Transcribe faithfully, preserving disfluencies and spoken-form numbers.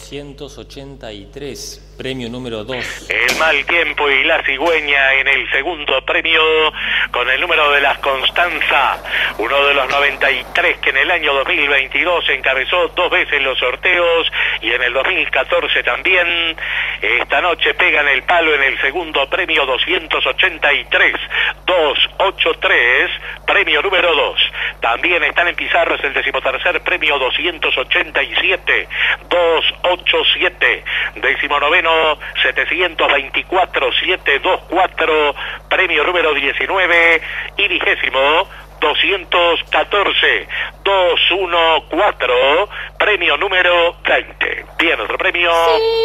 doscientos ochenta y tres, premio número dos. El mal tiempo y la cigüeña en el segundo premio con el número de las Constanza, uno de los noventa y tres que en el año dos mil veintidós encabezó dos veces los sorteos y en el dos mil catorce también. Esta noche pegan el palo en el segundo premio doscientos ochenta y tres, doscientos ochenta y tres, premio número dos. También están en pizarras el decimotercer premio doscientos ochenta y siete, doscientos ochenta y siete, decimonoveno setecientos veinticuatro, setecientos veinticuatro, premio número diecinueve y vigésimo doscientos catorce, doscientos catorce, premio número veinte. Bien, otro premio. Sí.